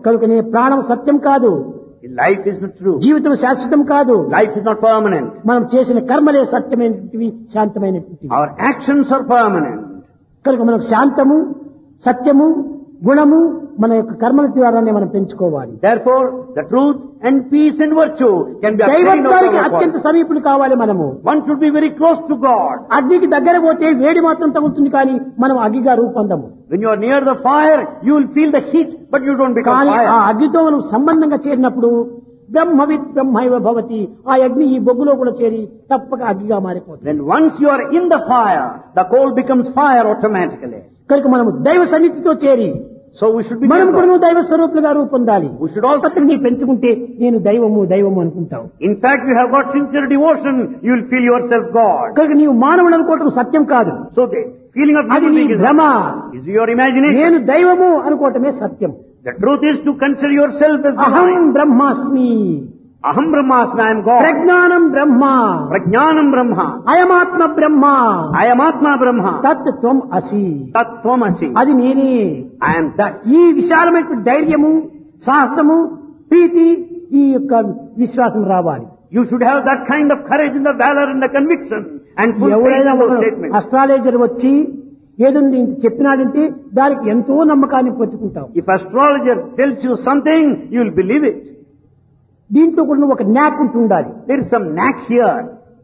కనుకనే ప్రాణం సత్యం కాదు, Life is not true. జీవితం శాశ్వతం కాదు. Life is not permanent. మనం చేసిన కర్మలే సత్యమైనటువంటివి, శాంతమైనటువంటివి. Our actions are permanent. కనుక మనకు శాంతము, సత్యము, గుణము మన యొక్క కర్మల ద్వారానే మనం పెంచుకోవాలి. Therefore, the truth and peace and virtue can be attained దైవత్వానికి out of అత్యంత our సమీపులు కావాలి మనము. One should be very close to God. అగ్నికి దగ్గర పోతే వేడి మాత్రం తగులుతుంది, కానీ మనం అగ్గిగా రూపొందము. When you are near the fire, you will feel the heat, but you don't become కానీ ఆ fire. అగ్నితో మనం సంబంధంగా చేరినప్పుడు బ్రహ్మవిత్ బ్రహ్మైవ భవతి, ఆ అగ్ని ఈ బొగ్గులో కూడా చేరి తప్పక అగ్గిగా మారిపోతుంది. Then once you are in the fire, the coal becomes fire automatically. కనుక మనము దైవ సన్నిధితో చేరి So we should be మనం careful. కూడా దైవ స్వరూపులుగా రూపొందాలి. We should also, నీ పెంచుకుంటే నేను దైవము దైవము అనుకుంటావు. in fact, you have got sincere devotion, you will feel yourself God. కనుక నీవు మానవుడు అనుకోవటం సత్యం కాదు, So the feeling of అది human నీ being భ్రమ. is your imagination. నేను దైవము అనుకోవటమే సత్యం. The truth is to consider yourself as అహం divine. బ్రహ్మాస్మి, Aham Brahmasmi, I am God. ప్రజ్ఞానం బ్రహ్మ, Prajnanam Brahma. అయమాత్మ Brahma, I am Atma Brahma. తత్ త్వం అసి, Tattvamasi. అది నేనే. I am that. ఈ విశాలమైనటువంటి ధైర్యము, సాహసము, ప్రీతి, ఈ యొక్క విశ్వాసం రావాలి. You should have that kind of courage and the valor and the conviction and full faith ఎవరైనా in those ఒక statements. అస్ట్రాలజర్ వచ్చి ఏదో ఇంత చెప్పినాడంటే దానికి ఎంతో నమ్మకాన్ని పెట్టుకుంటాం. If astrologer tells you something, you will believe it. దీంట్లో కూడా ఒక న్యాక్ ఉంటుండాలి. There is some knack here.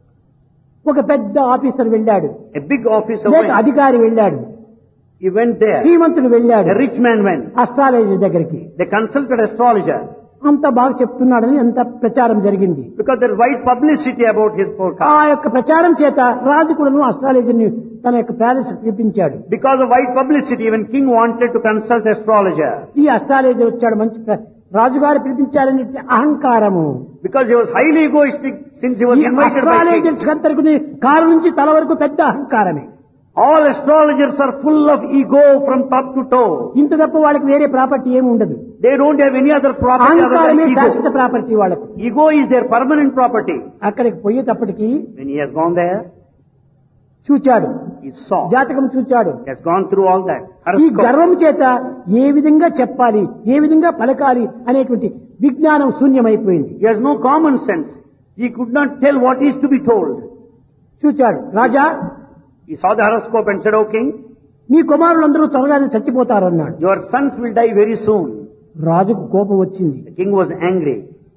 ఒక పెద్ద ఆఫీసర్ వెళ్ళాడు, A big officer లేక went. అధికారి వెళ్ళాడు, He went there. శ్రీమంతుడు వెళ్ళాడు A rich man went. Astrologer దగ్గరికి. They consulted astrologer అంత బాగా చెప్తున్నాడని అంత ప్రచారం జరిగింది. because there is wide publicity about his ఆ forecast. యొక్క ప్రచారం చేత రాజు కూడాను అస్ట్రాలజర్ ని తన యొక్క ప్యాలెస్ పిలిపించాడు. Because of wide publicity, even king wanted to consult astrologer. ఈ అస్ట్రాలజర్ వచ్చాడు, మంచి రాజుగారు పిలిపించారని అహంకారము. Because he was highly egoistic since he was ఈ invited by king. అస్ట్రాలజర్స్ అందరికి కారు నుంచి తల వరకు పెద్ద అహంకారమే. All astrologers are full of ego from top to toe. ఇంత తప్ప వాళ్ళకి వేరే ప్రాపర్టీ ఏమి ఉండదు. They don't have any other property other అహంకారమే than శాశ్వత ego. ప్రాపర్టీ వాళ్ళకు. Ego is their permanent property. అక్కడికి పోయేటప్పటికి When he has gone there, చూచాడు, he saw. జాతకం చూచాడు. He has gone through all that. ఈ Horoscope. గర్వం చేత ఏ విధంగా చెప్పాలి, ఏ విధంగా పలకాలి అనేటువంటి విజ్ఞానం శూన్యమైపోయింది. He has no common sense. He could not tell what is to be told. చూచాడు, రాజా He saw the horoscope and said, "O king, మీ కుమారులందరూ త్వరగానే చచ్చిపోతారు అన్నాడు. your sons will die very soon." రాజుకు కోపం వచ్చింది. The king was angry.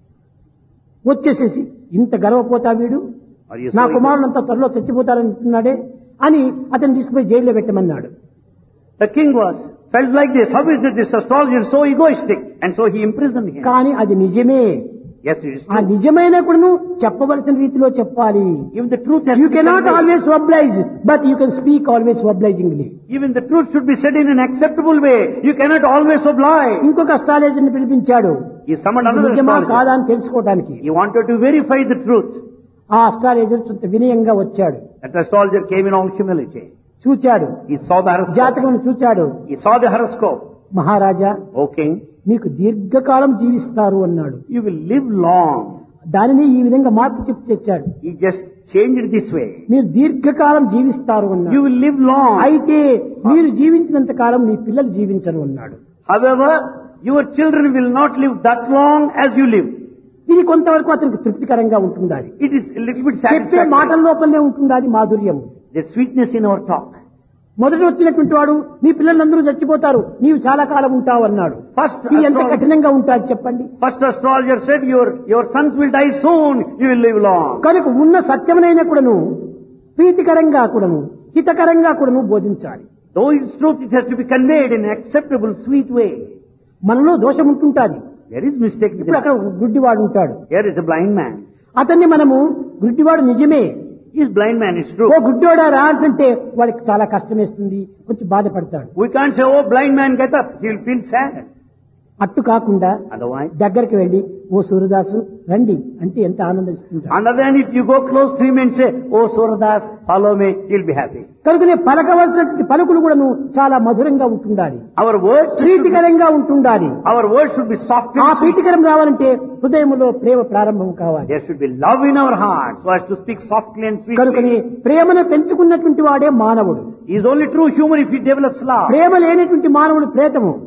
వచ్చేసేసి ఇంత గర్వపోతా వీడు, Are you నా so కుమారులంతా త్వరలో చచ్చిపోతారంటున్నాడే అని అతను తీసుకుపోయి జైల్లో పెట్టమన్నాడు. The king felt like this. How is it this astrologer is so egoistic? And so he imprisoned him. కానీ అది నిజమే. Yes, it is ఆ true. నిజమైన కూడా చెప్పవలసిన రీతిలో చెప్పాలి. Even the truth has you to be cannot conveyed. Always oblige, but you can speak always obligingly. Even the truth should be said in an acceptable way. You cannot always oblige. ఇంకొక అస్ట్రాలజర్ని పిలిపించాడు, He summoned ఇది another నిజమా astrologer. కాదా అని తెలుసుకోవడానికి. He wanted to verify the truth. ఆ astrologer కొంత వినయంగా వచ్చాడు, That astrologer came in all humility. చూచాడు, He saw the horoscope. జాతకం చూచాడు. He saw the horoscope. Maharaja O king, నీకు దీర్ఘకాలం జీవిస్తారు అన్నాడు. you will live long. దానిని ఈ విధంగా మార్పు చెప్పి తెచ్చాడు. He just changed it this way. మీరు దీర్ఘకాలం జీవిస్తారు You అన్నాడు. will live long. అయితే మీరు జీవించినంత కాలం మీ పిల్లలు జీవించరు అన్నాడు. However, your children will not live that long as you live. ఇది కొంతవరకు అతనికి తృప్తికరంగా ఉంటుండాలి. It is a little bit చెప్పే మాటల satisfactory. లోపలనే ఉంటుండాలి మాధుర్యం. There's sweetness in our talk. మొదట వచ్చినటువంటి వాడు నీ పిల్లలందరూ చచ్చిపోతారు, నీవు చాలా కాలం ఉంటావు అన్నాడు. First ఇది ఎంత astrologer- కఠినంగా ఉంటుంది చెప్పండి. First astrologer said, your sons will die soon, you will live long. కనుక ఉన్న సత్యమునైన కూడాను ప్రీతికరంగా కూడాను హితకరంగా కూడాను బోధించాలి. Though it's truth, it has to be conveyed in an acceptable, sweet way. మనలో దోషం ఉంటుంటాది. There is mistake with ఇప్పుడు అక్కడ that. ఒక గుడ్డివాడు ఉంటాడు. Here is a blind man. అతన్ని మనము గుడ్డివాడు నిజమే, He is blind man, it's oh true. గుడ్డోడా రా అంటే వాడికి చాలా కష్టం వేస్తుంది, కొంచెం బాధపడతాడు. We can't say, "Oh, blind man, get up." He will feel sad. అట్టు కాకుండా Otherwise, దగ్గరికి వెళ్లి ఓ సూర్యదాసు రండి అంటే ఎంత ఆనందిస్తుంటాడు. and then if you go close to him and say, "Oh, Suradas, follow me," he'll be happy. కనుకనే పలకవలసినటువంటి పలుకులు కూడాను చాలా మధురంగా ఉంటుండాలి, Our words should be, ప్రీతికరంగా ఉంటుండాలి. our words should be soft ఆ and sweet. ప్రీతికరం రావాలంటే హృదయంలో ప్రేమ ప్రారంభం కావాలి. There should be love in our hearts so as to speak softly and కనుకనే sweetly. ప్రేమను పెంచుకున్నటువంటి వాడే మానవుడు. He is only true human if he develops love. ప్రేమ లేనటువంటి మానవుడు ప్రేతము.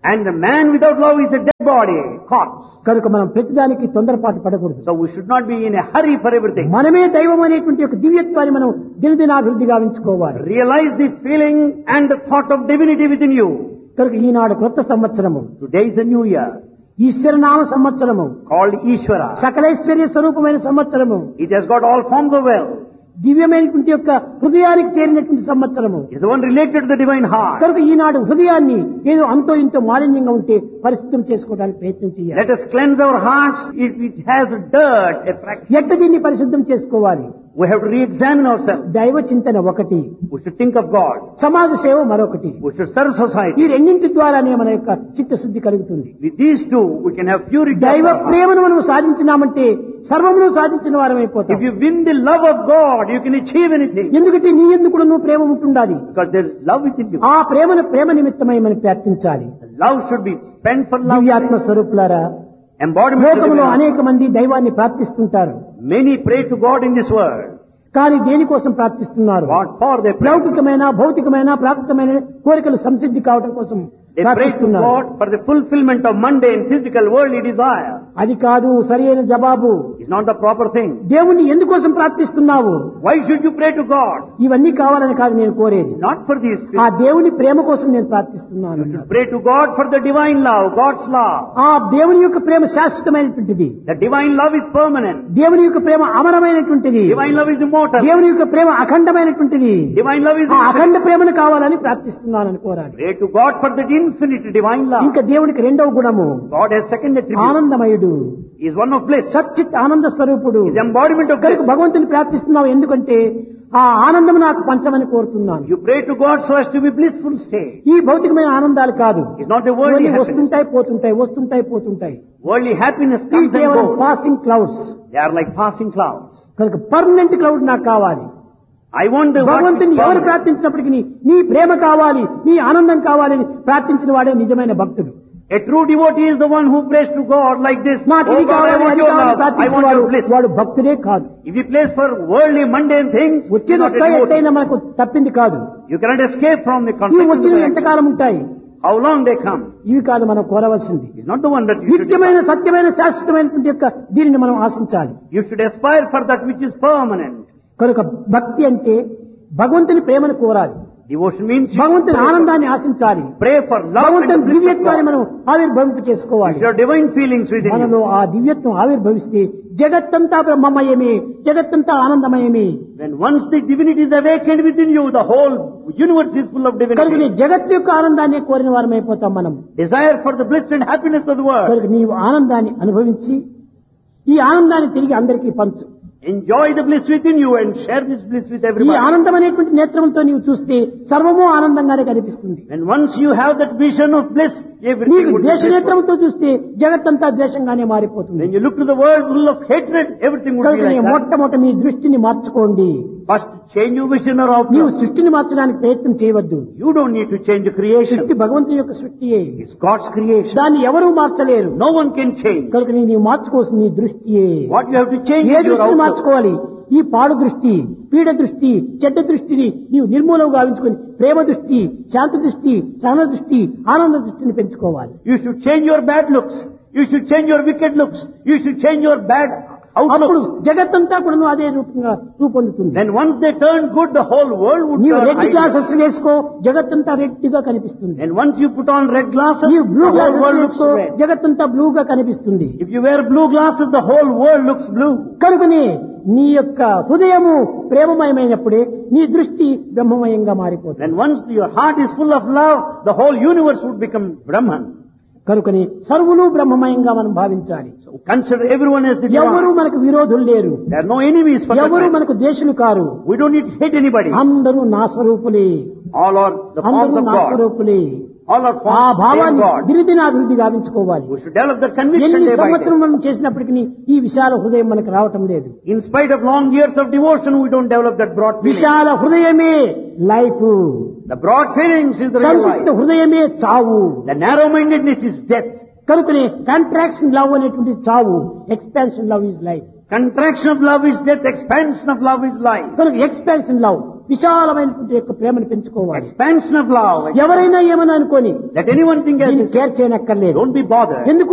And the man without love is a dead body, corpse. కనుక మనం ప్రతిదానికి తొందరపాటు పడకూడదు. So we should not be in a hurry for everything. మనమే దైవం అనేటువంటి ఒక దివ్యత్వాన్ని మనం దినదినాభివృద్ధి గావించుకోవాలి. Realize the feeling and the thought of divinity within you. కనుక ఈనాడు కొత్త సంవత్సరము, Today is a new year ఈశ్వరనామ సంవత్సరము, called Ishvara. సకలైశ్వర్య స్వరూపమైన సంవత్సరము, It has got all forms of wealth. దివ్యమైనటువంటి యొక్క హృదయానికి చేరినటువంటి సంవత్సరము. It is the one related to the divine heart. కనుక ఈనాడు హృదయాన్ని ఏదో అంతో ఇంతో మాలిన్యంగా ఉంటే పరిశుద్ధం చేసుకోవడానికి ప్రయత్నం చేయాలి. Let us cleanse our hearts if it has dirt, a fraction. ఎట్లా దీన్ని పరిశుద్ధం చేసుకోవాలి? We have to re-examine ourselves. దైవ చింతన ఒకటి, We should think of God. సమాజ సేవ మరొకటి. We should serve ఈ society. రెండింటి ద్వారానే మన యొక్క చిత్తశుద్ధి కలుగుతుంది. With these two, we can have purity of దైవ our heart. ప్రేమను మనం సాధించినామంటే సర్వమును సాధించిన వారం అయిపోతాం. If you win the love of God, you can achieve anything. ఎందుకంటే నీ ఎందుకు కూడా నువ్వు ప్రేమ ఉంటుండాలి. Because there is love within you. ఆ ప్రేమను ప్రేమ నిమిత్తమై మనం ప్రార్థించాలి. Love should be spent for love. దివ్యాత్మ స్వరూపులారా, Embodiment of లోకములో divine heart. అనేక మంది దైవాన్ని ప్రార్థిస్తుంటారు. Many pray to God in this world. కానీ దేనికోసం ప్రార్థిస్తున్నారు? What for they pray? లౌకికమైన భౌతికమైన ప్రాప్తమైన కోరికలు సంసిద్ధి కావడం కోసం They pray to ప్రార్థిస్తున్నారు. God for the fulfillment of mundane, physical, worldly desire. అది కాదు సరియైన జవాబు. It's not the proper thing. దేవుణ్ణి ఎందుకోసం ప్రార్థిస్తున్నావు? Why should you pray to God? ఇవన్నీ కావాలని కాదు నేను కోరేది. Not for these ఆ things. దేవుని ప్రేమ కోసం నేను ప్రార్థిస్తున్నాను. You should pray to God for the divine love, God's love. ఆ దేవుని యొక్క ప్రేమ శాశ్వతమైనటువంటిది. The divine love is permanent. దేవుని యొక్క ప్రేమ అమరమైనటువంటిది. Divine love is immortal. దేవుని యొక్క ప్రేమ అఖండమైనటువంటిది. Divine love is ఆ infinite. అఖండ ప్రేమను కావాలని ప్రార్థిస్తున్నానని కోరాలి. Pray to God for that infinite divine love. ఇంకా దేవునికి రెండవ గుణము God has second attribute. ఆనందమయుడు, He is one of bliss. సచ్చిత్ ఆనంద స్వరూపుడు. He is embodiment of bliss. కనుక భగవంతుని ప్రార్థిస్తున్నావు ఎందుకంటే ఆ ఆనందం నాకు పంచమని కోరుతున్నాను. You pray to God so as to be blissful state. ఈ భౌతికమైన ఆనందాలు కాదు. It's not the worldly ఇవన్నీ happiness. వస్తుంటాయి పోతుంటాయి, వస్తుంటాయి పోతుంటాయి. Worldly happiness ఈ comes and కేవలం goes. Passing clouds. They are like passing clouds. కనుక పర్మనెంట్ క్లౌడ్ నాకు కావాలి. I want the what is భగవంతుని ఎవరు permanent. ప్రార్థించినప్పటికీ నీ ప్రేమ కావాలి, నీ ఆనందం కావాలని ప్రార్థించిన వాడే నిజమైన భక్తుడు. A true devotee is the one who prays to God like this. నాకు Oh ఇది God, I కావాలి, want అది your కావాలి love. I ప్రార్థించిన want your వాడు bliss. వాడు భక్తుడే కాదు. If he prays for worldly, mundane things, he is వచ్చేది not a వస్తాయి, devotee. ఎట్లయినా మనకు తప్పింది కాదు. You cannot escape from the ఇవి consequences of వచ్చిన action. ఎంతకాలం ఉంటాయి? How long they come. ఇవి కాదు మనం కోరవలసింది. It's not the one that you should నిత్యమైన desire. సత్యమైన శాశ్వతమైనటువంటి యొక్క దీనిని మనం ఆశించాలి. You should aspire for that which is permanent. కనుక భక్తి అంటే భగవంతుని ప్రేమను కోరాలి, Devotion means you భగవంతుని should ఆనందాన్ని ఆశించాలి, pray for love and భగవంతుని bliss of దివ్యత్వాన్ని God. మనం ఆవిర్భవింప చేసుకోవాలి. It's your divine feelings within మనలో you. ఆ దివ్యత్వం ఆవిర్భవిస్తే జగత్తంతా బ్రహ్మమయమే, జగత్తంతా ఆనందమయమే. When once the divinity is awakened within you, the whole universe is full of కనుక నీ divinity. జగత్తు యొక్క ఆనందాన్ని కోరిన వారం అయిపోతాం మనం. Desire for the bliss and happiness of the world. కనుక నీవు ఆనందాన్ని అనుభవించి ఈ ఆనందాన్ని తిరిగి అందరికీ పంచు. Enjoy the bliss within you and share this bliss with ఈ everybody. ఆనందం అనేటువంటి నేత్రంతో నీవు చూస్తే సర్వము ఆనందంగానే కనిపిస్తుంది. And once you have that vision of bliss, everything నీకు would be ద్వేష blissful. నేత్రంతో చూస్తే జగత్తంతా ద్వేషంగానే మారిపోతుంది. When you look to the world full of hatred, everything would కనుక be నీ like that. మొట్టమొదటి మీ దృష్టిని మార్చుకోండి. First, change your vision or నీవు outlook. సృష్టిని మార్చడానికి ప్రయత్నం చేయవద్దు. You don't need to change the creation. సృష్టి భగవంతుని యొక్క సృష్టియే, It's God's creation. దాన్ని ఎవరూ మార్చలేరు. No one can change. కనుక నీవు మార్చుకోవాల్సిన నీ దృష్టియే. What you have to change A is your దృష్టిని outlook. మార్చుకోవాలి? ఈ పాడు దృష్టి, పీడ దృష్టి, చెడ్డ దృష్టిని నీవు నిర్మూలం గావించుకొని ప్రేమ దృష్టి, శాంతి దృష్టి, సహన దృష్టి, ఆనంద దృష్టిని పెంచుకోవాలి. You should change your bad looks. You should change your wicked looks. You should change your bad అప్పుడు outlook. జగత్తంతా కూడా అదే రూపంగా రూపొందుతుంది. Then once they turn good, the whole world would నీవు turn రెడ్ ideal. గ్లాసెస్ వేసుకో, జగత్తంతా red గా కనిపిస్తుంది. And once you put on red glasses, నీవు blue the whole glasses world looks వేసుకో, red. జగత్తంతా బ్లూగా కనిపిస్తుంది. If you wear blue glasses, the whole world looks blue. కనుకనే నీ యొక్క హృదయము ప్రేమమయమైనప్పుడే నీ దృష్టి బ్రహ్మమయంగా మారిపోతుంది. Then once your heart is full of love, the whole universe would become Brahman. కనుకనే సర్వులు బ్రహ్మమయంగా మనం భావించాలి. So consider everyone as the ఎవరు divine. మనకు విరోధులు లేరు, There are no enemies for that ఎవరు matter. మనకు ద్వేషులు car. We don't need to hate anybody. అందరూ నా స్వరూపులే, All are the forms అందరూ of నా God. స్వరూపులే. All are ఆ forms of భావాన్ని God. దినదినాభివృద్ధి గావించుకోవాలి. We should develop that conviction ఎన్ని day by సంవత్సరం day. మనం చేసినప్పటికీ ఈ విశాల హృదయం మనకు రావటం లేదు. In spite of long years of devotion, we don't develop that broad feeling. విశాల హృదయమే life, The broad feelings is the real సంకుచిత life. హృదయమే చావు. The narrow-mindedness is death. కనుకనే కాంట్రాక్షన్ లవ్ అనేటువంటి చావు, expansion love is life. Contraction of love is death. Expansion of love is life. కనుక expansion love విశాలమైనటువంటి యొక్క ప్రేమను పెంచుకోవాలి. Expansion of love. ఎవరైనా ఏమని అనుకోని Let anyone think as దీన్ని this. Care చేయనక్కర్లేదు. Don't be bothered. ఎందుకు